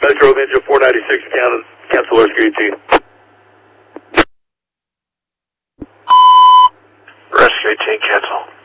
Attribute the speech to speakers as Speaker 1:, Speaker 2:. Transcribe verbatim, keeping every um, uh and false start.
Speaker 1: Metro Ninja four ninety-six, cancel, cancel rescue eighteen.
Speaker 2: Rescue eighteen, cancel.